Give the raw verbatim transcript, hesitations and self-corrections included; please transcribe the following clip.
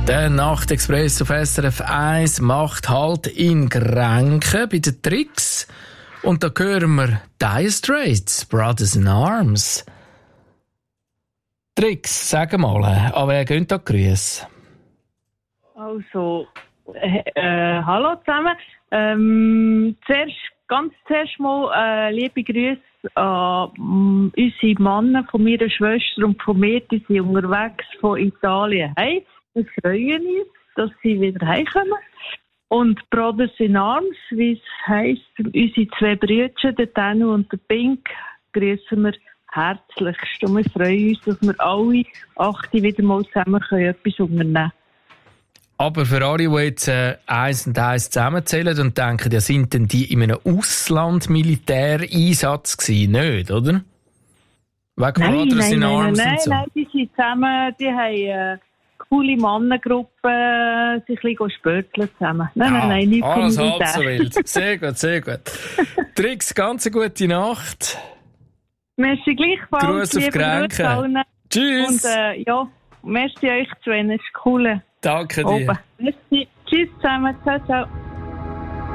Der Nachtexpress auf S R F eins macht Halt in Grenken bei den Tricks. Und da hören wir Dire Straits, Brothers in Arms. Tricks, sag mal, an wer gehen da Grüße? Also, äh, äh, hallo zusammen. Ähm, zuerst, ganz zuerst mal äh, liebe Grüße an äh, unsere Männer von meiner Schwester und von mir, die sind unterwegs von Italien. Hey, wir freuen uns, dass sie wieder heimkommen. Und Brothers in Arms, wie es heisst, unsere zwei Brüder, der Danu und der Pink, grüßen wir herzlichst. Und wir freuen uns, dass wir alle acht wieder mal zusammen können, etwas unternehmen können. Aber für alle, die jetzt äh, eins und eins zusammenzählen und denken, ja, sind denn die in einem Ausland-Militäreinsatz gewesen? Nicht, oder? Wegen Nein, Brothers in nein, Arms nein, und so? nein, die sind zusammen, die haben äh, coole Mannengruppe, sich ein bisschen spörteln zusammen. Nein, Ja, nein, nein, nicht alles vom halb so Militär. wild. Sehr gut, sehr gut. Tricks, ganz eine gute Nacht. Merci gleichfalls, Gruß auf liebe Grenken. Grüße allen. Tschüss. Und äh, ja, merci euch zwei, es ist cool. Danke dir. Oben. Merci. Tschüss zusammen, ciao, ciao.